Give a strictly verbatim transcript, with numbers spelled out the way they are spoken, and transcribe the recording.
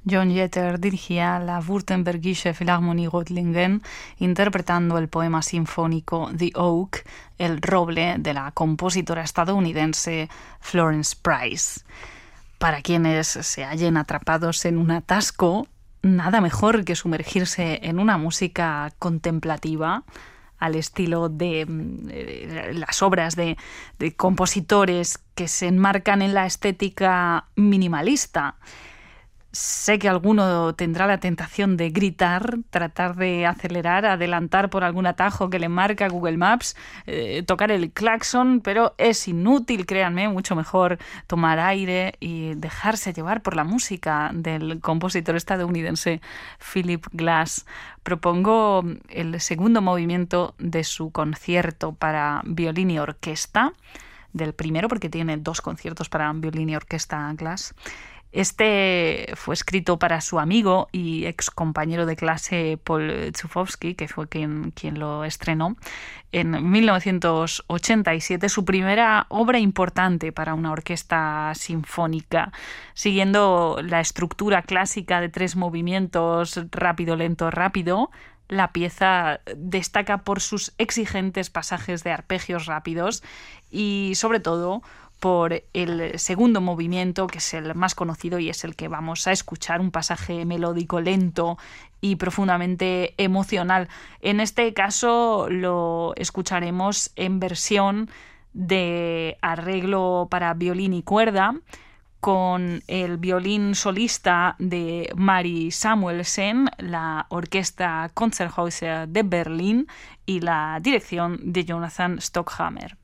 John Jeter dirigía la Württembergische Philharmonie Reutlingen interpretando el poema sinfónico The Oak, el roble, de la compositora estadounidense Florence Price. Para quienes se hallen atrapados en un atasco, nada mejor que sumergirse en una música contemplativa al estilo de eh, las obras de, de compositores que se enmarcan en la estética minimalista. Sé que alguno tendrá la tentación de gritar, tratar de acelerar, adelantar por algún atajo que le marca Google Maps, eh, tocar el claxon, pero es inútil, créanme, mucho mejor tomar aire y dejarse llevar por la música del compositor estadounidense Philip Glass. Propongo el segundo movimiento de su concierto para violín y orquesta, del primero porque tiene dos conciertos para violín y orquesta Glass. Este fue escrito para su amigo y ex compañero de clase Paul Zufowski, que fue quien, quien lo estrenó en mil novecientos ochenta y siete, su primera obra importante para una orquesta sinfónica, siguiendo la estructura clásica de tres movimientos, rápido, lento, rápido. La pieza destaca por sus exigentes pasajes de arpegios rápidos y, sobre todo, por el segundo movimiento, que es el más conocido y es el que vamos a escuchar, un pasaje melódico lento y profundamente emocional. En este caso lo escucharemos en versión de arreglo para violín y cuerda, con el violín solista de Mari Samuelsen, la Orquesta Konzerthäuser de Berlín y la dirección de Jonathan Stockhammer.